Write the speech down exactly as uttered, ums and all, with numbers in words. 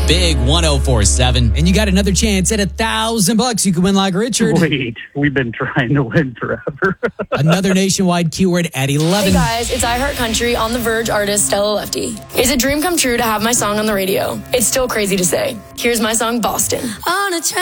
Big one oh four seven. And you got another chance at a thousand bucks. You can win like Richard. Wait, we've been trying to win forever. Another nationwide keyword at eleven. Hey guys, it's I Heart Country on The Verge artist Stella Lefty. It's a dream come true to have my song on the radio. It's still crazy to say. Here's my song, Boston. On a